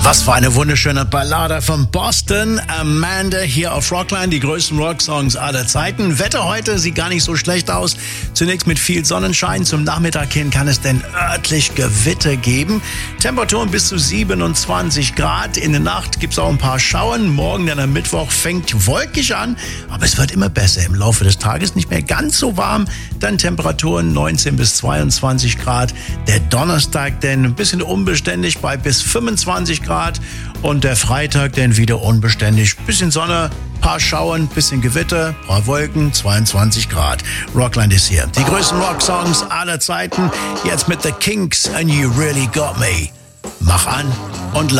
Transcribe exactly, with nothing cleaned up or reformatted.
Was für eine wunderschöne Ballade von Boston. Amanda hier auf Rockline, die größten Rocksongs aller Zeiten. Wetter heute sieht gar nicht so schlecht aus. Zunächst mit viel Sonnenschein. Zum Nachmittag hin kann es denn örtlich Gewitter geben. Temperaturen bis zu siebenundzwanzig Grad. In der Nacht gibt es auch ein paar Schauern. Morgen, dann am Mittwoch, fängt wolkig an. Aber es wird immer besser. Im Laufe des Tages nicht mehr ganz so warm. Dann Temperaturen neunzehn bis zweiundzwanzig Grad. Der Donnerstag denn ein bisschen unbeständig bei bis fünfundzwanzig Grad. Und der Freitag dann wieder unbeständig. Bisschen Sonne, paar Schauern, bisschen Gewitter, paar Wolken, zweiundzwanzig Grad. Rockland ist hier. Die größten Rocksongs aller Zeiten. Jetzt mit The Kinks and You Really Got Me. Mach an und